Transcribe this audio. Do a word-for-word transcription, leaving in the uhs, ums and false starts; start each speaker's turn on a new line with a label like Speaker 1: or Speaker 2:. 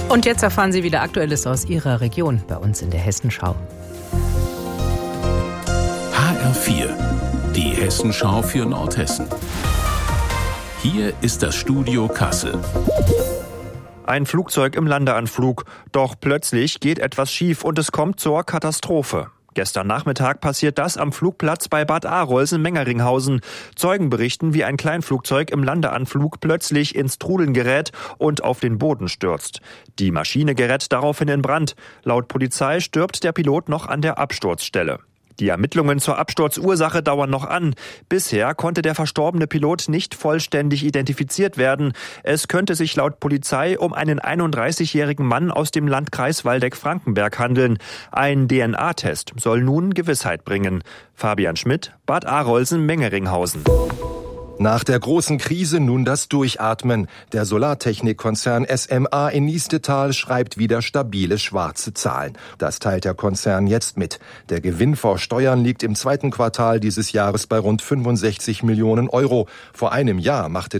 Speaker 1: Und jetzt erfahren Sie wieder Aktuelles aus Ihrer Region bei uns in der Hessenschau.
Speaker 2: H R vier, die Hessenschau für Nordhessen. Hier ist das Studio Kassel.
Speaker 3: Ein Flugzeug im Landeanflug. Doch plötzlich geht etwas schief und es kommt zur Katastrophe. Gestern Nachmittag passiert das am Flugplatz bei Bad Arolsen-Mengeringhausen. Zeugen berichten, wie ein Kleinflugzeug im Landeanflug plötzlich ins Trudeln gerät und auf den Boden stürzt. Die Maschine gerät daraufhin in Brand. Laut Polizei stirbt der Pilot noch an der Absturzstelle. Die Ermittlungen zur Absturzursache dauern noch an. Bisher konnte der verstorbene Pilot nicht vollständig identifiziert werden. Es könnte sich laut Polizei um einen einunddreißigjährigen Mann aus dem Landkreis Waldeck-Frankenberg handeln. Ein D N A-Test soll nun Gewissheit bringen. Fabian Schmidt, Bad Arolsen-Mengeringhausen.
Speaker 4: Nach der großen Krise nun das Durchatmen. Der Solartechnikkonzern S M A in Niestetal schreibt wieder stabile schwarze Zahlen. Das teilt der Konzern jetzt mit. Der Gewinn vor Steuern liegt im zweiten Quartal dieses Jahres bei rund fünfundsechzig Millionen Euro. Vor einem Jahr machte